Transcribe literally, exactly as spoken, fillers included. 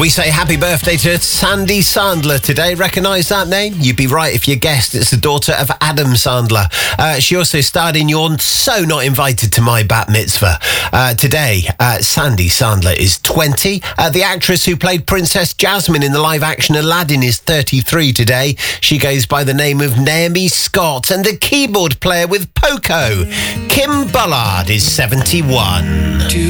We say happy birthday to Sandy Sandler today. Recognise that name? You'd be right if you guessed it's the daughter of Adam Sandler. Uh, she also starred in You're So Not Invited to My Bat Mitzvah. Uh, today, uh, Sandy Sandler is twenty. Uh, the actress who played Princess Jasmine in the live-action Aladdin is thirty-three today. She goes by the name of Naomi Scott. And the keyboard player with Poco, Kim Bullard, is seventy-one.